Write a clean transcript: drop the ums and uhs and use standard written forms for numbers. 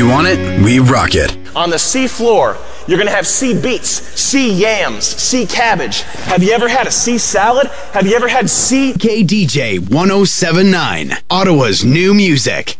want it, we rock it. On the sea floor, you're gonna have sea beets, sea yams, sea cabbage. Have you ever had a sea salad? Have you ever had sea... KDJ 1079, Ottawa's new music.